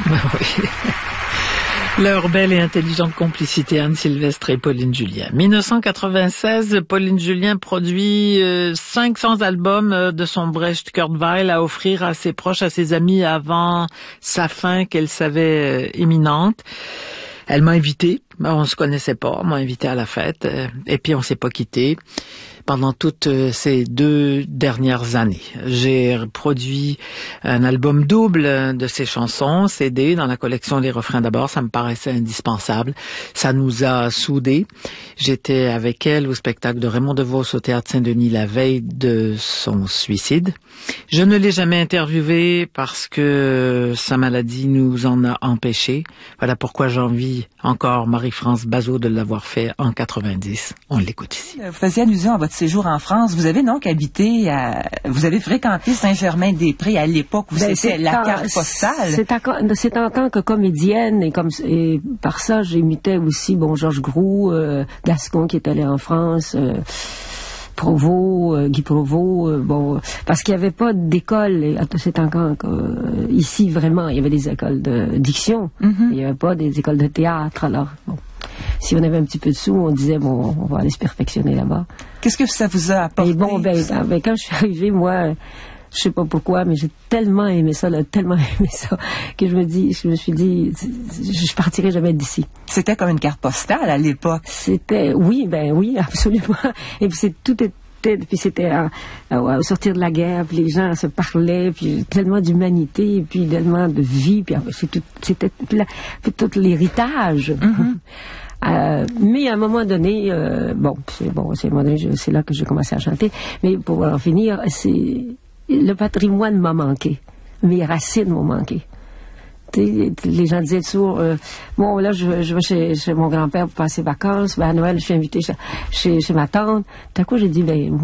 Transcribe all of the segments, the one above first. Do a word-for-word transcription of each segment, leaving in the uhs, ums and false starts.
Oui. Leur belle et intelligente complicité, Anne Sylvestre et Pauline Julien. mille neuf cent quatre-vingt-seize, Pauline Julien produit euh, cinq cents albums euh, de son Brecht Kurzweil à offrir à ses proches, à ses amis avant sa fin qu'elle savait euh, imminente. Elle m'a invité, on se connaissait pas, m'a invité à la fête, euh, et puis on s'est pas quitté pendant toutes ces deux dernières années. J'ai produit un album double de ses chansons, C D, dans la collection Les Refrains d'abord, ça me paraissait indispensable. Ça nous a soudés. J'étais avec elle au spectacle de Raymond DeVos au Théâtre Saint-Denis la veille de son suicide. Je ne l'ai jamais interviewée parce que sa maladie nous en a empêchés. Voilà pourquoi j'envie encore Marie-France Bazot de l'avoir fait en quatre-vingt-dix. On l'écoute ici. Vous faisiez allusion à votre séjour en France. Vous avez donc habité à... Vous avez fréquenté Saint-Germain-des-Prés à l'époque où ben, c'était la carte postale. C'est en, en tant que comédienne et, comme, et par ça, j'imitais aussi bon Georges Groux, euh, Gascon qui est allé en France... Euh, Provost, euh, Guy Provost, euh, bon, parce qu'il n'y avait pas d'école, c'est encore euh, ici vraiment, il y avait des écoles de diction, mm-hmm. Il n'y avait pas des écoles de théâtre, alors bon, si on avait un petit peu de sous, on disait bon, on va aller se perfectionner là-bas. Qu'est-ce que ça vous a apporté? Et bon, ben, ben, quand je suis arrivée, moi, je sais pas pourquoi, mais j'ai tellement aimé ça, là, tellement aimé ça, que je me dis, je me suis dit, je partirai jamais d'ici. C'était comme une carte postale à l'époque. C'était, oui, ben oui, absolument. Et puis c'est tout était, puis c'était à, à, à sortir de la guerre, puis les gens se parlaient, puis tellement d'humanité, puis tellement de vie, puis c'est tout, c'était tout, tout l'héritage. Mm-hmm. Euh, mais à un moment donné, euh, bon, c'est bon, c'est, c'est là que j'ai commencé à chanter. Mais pour en finir, c'est le patrimoine m'a manqué, mes racines m'ont manqué. T'sais, les gens disaient toujours, euh, bon là je, je vais chez, chez mon grand-père pour passer vacances, ben à Noël je suis invitée chez, chez, chez ma tante. Tout à coup j'ai dit, ben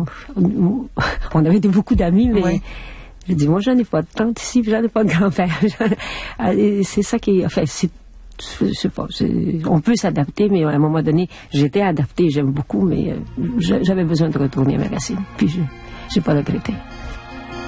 on avait beaucoup d'amis, mais oui. J'ai dit, moi j'en ai pas de tante ici, j'en ai pas de grand-père. C'est ça qui est, enfin c'est je sais pas, on peut s'adapter, mais à un moment donné, j'étais adaptée, j'aime beaucoup, mais euh, j'avais besoin de retourner à mes racines. Puis je j'ai pas regretté.